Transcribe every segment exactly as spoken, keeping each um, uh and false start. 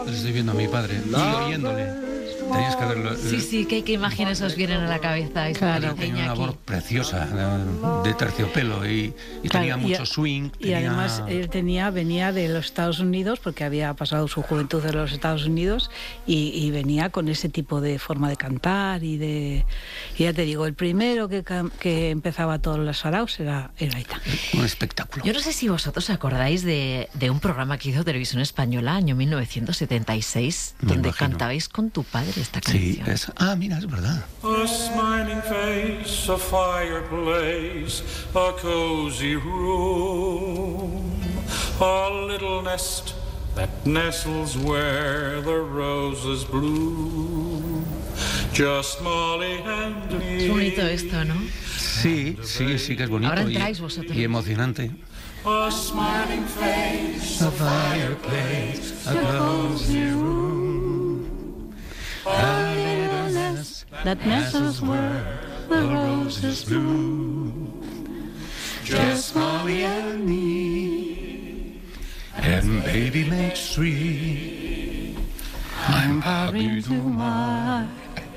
le estoy viendo a mi padre y oyéndole. Tenías que verlo. Sí, sí, ¿qué, qué imágenes os vienen a la cabeza? Claro, tenía una voz preciosa, de terciopelo, y, y claro, tenía mucho y, swing. Y tenía... además él tenía, venía de los Estados Unidos, porque había pasado su juventud en los Estados Unidos, y, y venía con ese tipo de forma de cantar y de... Y ya te digo, el primero que, que empezaba todos los saraos era, era Aitán. Un espectáculo. Yo no sé si vosotros acordáis de, de un programa que hizo Televisión Española, año mil novecientos setenta y seis, Me donde imagino. Cantabais con tu padre esta Sí, canción. es... Ah, mira, es verdad. A smiling face, a fireplace, a cozy room, a little nest that nestles where the roses bloom. Just Molly and me. Es bonito esto, ¿no? Sí, sí, sí que es bonito. Ahora y, entráis vosotros. y emocionante. A smiling face, A fireplace, a cozy room, a little nest That nestles where the roses bloom. Just Molly and me, and baby makes three. I'm happy to my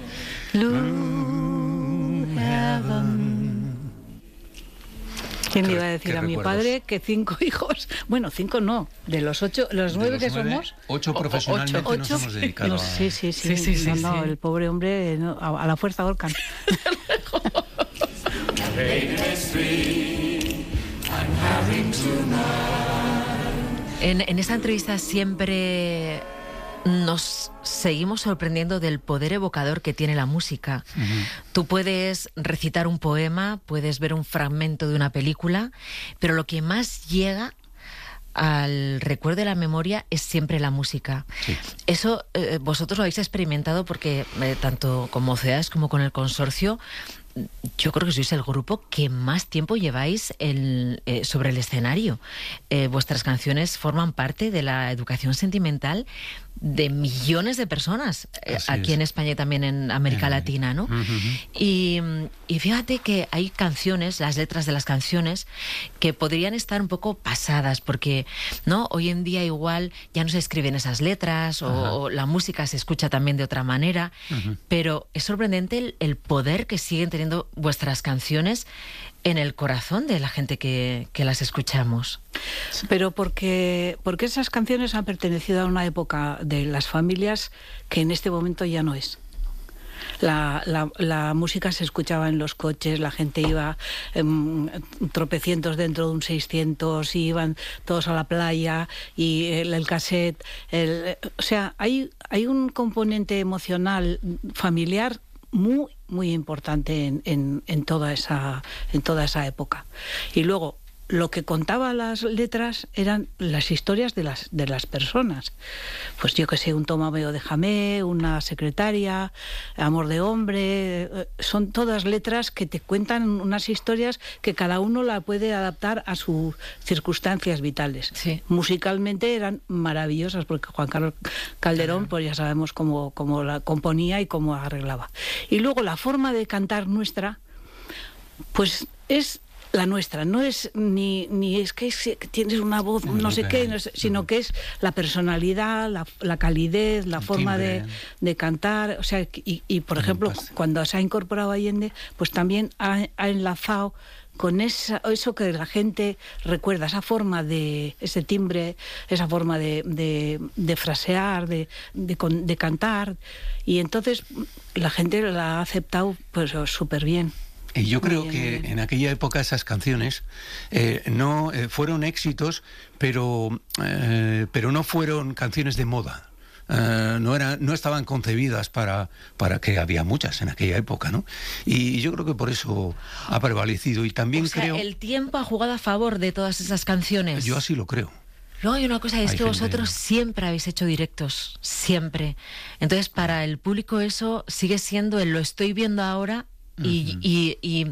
blue heaven. ¿Quién le iba a decir ¿Qué a mi recuerdos? padre que cinco hijos, bueno, cinco no, de los ocho, los De nueve los que nueve, somos, ocho o- o- profesionalmente ocho, nos ocho, hemos dedicado no, a... sí, sí, sí, Sí, sí, sí, no, no, sí. el pobre hombre no, a, a la fuerza ahorcan. En, en esta entrevista siempre nos seguimos sorprendiendo del poder evocador que tiene la música. Uh-huh. Tú puedes recitar un poema, puedes ver un fragmento de una película, pero lo que más llega al recuerdo de la memoria es siempre la música. Sí. Eso eh, vosotros lo habéis experimentado porque eh, tanto con Mocedades como con el Consorcio, yo creo que sois el grupo que más tiempo lleváis el, eh, sobre el escenario. Eh, vuestras canciones forman parte de la educación sentimental de millones de personas eh, aquí es. En España y también en América uh-huh. Latina, ¿no? Uh-huh. Y, y fíjate que hay canciones, las letras de las canciones, que podrían estar un poco pasadas, porque no hoy en día igual ya no se escriben esas letras, uh-huh. o, o la música se escucha también de otra manera, uh-huh. pero es sorprendente el, el poder que siguen teniendo vuestras canciones en el corazón de la gente que, que las escuchamos. Pero porque, porque esas canciones han pertenecido a una época de las familias que en este momento ya no es. La, la, la música se escuchaba en los coches, la gente iba eh, tropecientos dentro de un seiscientos, y iban todos a la playa, y el, el cassette, el, o sea, hay, hay un componente emocional familiar muy muy importante en, en, en toda esa en toda esa época. Y luego lo que contaba las letras eran las historias de las de las personas. Pues yo que sé, un Tomameo de Jamé, una secretaria, Amor de hombre, son todas letras que te cuentan unas historias que cada uno la puede adaptar a sus circunstancias vitales. Sí. Musicalmente eran maravillosas porque Juan Carlos Calderón, pues ya sabemos cómo, cómo la componía y cómo arreglaba. Y luego la forma de cantar nuestra, pues es la nuestra, no es ni, ni es que tienes una voz no sé qué, no es, sino que es la personalidad, la, la calidez, la el forma timbre. de, de cantar, o sea, y, y por ejemplo, cuando se ha incorporado Allende, pues también ha, ha enlazado con esa, eso que la gente recuerda, esa forma de, ese timbre, esa forma de, de, de frasear, de, de, de cantar, y entonces la gente la ha aceptado pues súper bien. Y yo creo bien, que bien. en aquella época esas canciones eh, no eh, fueron éxitos, pero, eh, pero no fueron canciones de moda. Uh, no era, no estaban concebidas para, para que había muchas en aquella época, ¿no? Y yo creo que por eso ha prevalecido. Y también o sea, creo... el tiempo ha jugado a favor de todas esas canciones. Yo así lo creo. Luego hay una cosa, es hay que gente... vosotros siempre habéis hecho directos, siempre. Entonces, para el público eso sigue siendo el lo estoy viendo ahora y, uh-huh. y, y,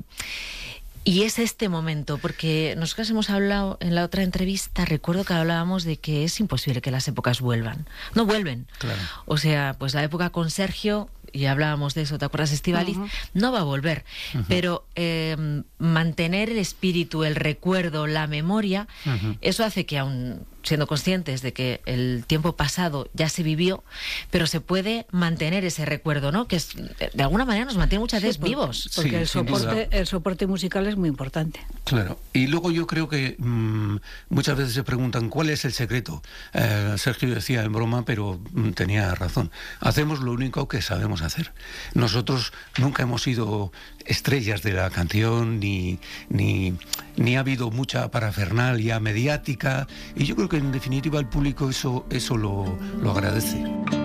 y es este momento, porque nosotros hemos hablado en la otra entrevista, recuerdo que hablábamos de que es imposible que las épocas vuelvan. No vuelven. Claro. O sea, pues la época con Sergio y hablábamos de eso, ¿te acuerdas, Estíbaliz? Uh-huh. No va a volver, uh-huh. pero eh, mantener el espíritu, el recuerdo, la memoria, uh-huh. eso hace que aún siendo conscientes de que el tiempo pasado ya se vivió, pero se puede mantener ese recuerdo, ¿no? Que es, de alguna manera nos mantiene muchas veces sí, porque, vivos. Porque sí, el, soporte, el soporte musical es muy importante. Claro. Y luego yo creo que mmm, muchas veces se preguntan ¿cuál es el secreto? Eh, Sergio decía en broma, pero mmm, tenía razón. Hacemos lo único que sabemos hacer. Nosotros nunca hemos sido estrellas de la canción, ni, ni, ni ha habido mucha parafernalia mediática, y yo creo que en definitiva el público eso, eso lo, lo agradece.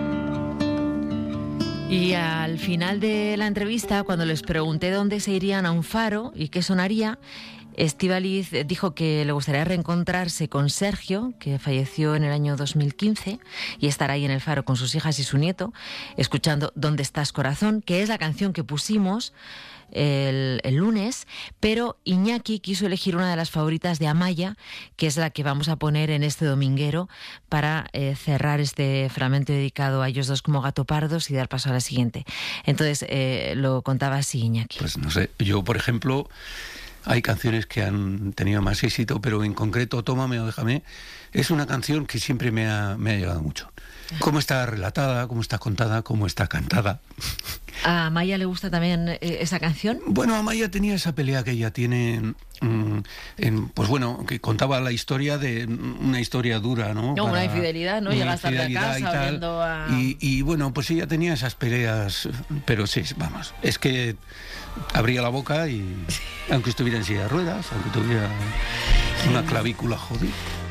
Y al final de la entrevista, cuando les pregunté dónde se irían a un faro y qué sonaría, Estíbaliz dijo que le gustaría reencontrarse con Sergio, que falleció en el año dos mil quince, y estar ahí en el faro con sus hijas y su nieto, escuchando ¿Dónde estás, corazón?, que es la canción que pusimos El, el lunes, pero Iñaki quiso elegir una de las favoritas de Amaya, que es la que vamos a poner en este dominguero para eh, cerrar este fragmento dedicado a ellos dos como Gato Pardos y dar paso a la siguiente. Entonces, eh, lo contaba así Iñaki. Pues no sé, yo por ejemplo, hay canciones que han tenido más éxito, pero en concreto Tómame o Déjame es una canción que siempre me ha, me ha llegado mucho. Cómo está relatada, cómo está contada, cómo está cantada. ¿A Amaya le gusta también eh, esa canción? Bueno, Amaya tenía esa pelea que ella tiene, mmm, en, pues bueno, que contaba la historia de una historia dura, ¿no? No, Para, una infidelidad, ¿no? Llegas tarde a casa y tal, viendo a... Y, y bueno, pues ella tenía esas peleas, pero sí, vamos, es que abría la boca y, aunque estuviera en silla de ruedas, aunque tuviera una clavícula jodida.